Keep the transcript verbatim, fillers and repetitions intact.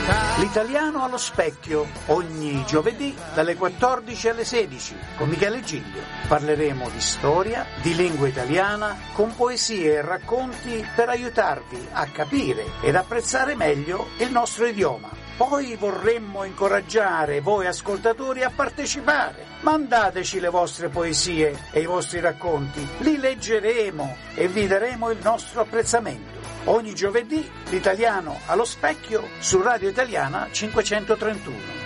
L'italiano allo specchio, ogni giovedì dalle quattordici alle sedici con Michele Giglio. Parleremo di storia, di lingua italiana, con poesie e racconti per aiutarvi a capire ed apprezzare meglio il nostro idioma. Poi vorremmo incoraggiare voi ascoltatori a partecipare. Mandateci le vostre poesie e i vostri racconti, li leggeremo e vi daremo il nostro apprezzamento. Ogni giovedì l'italiano allo specchio su Radio Italiana cinquecentotrentuno.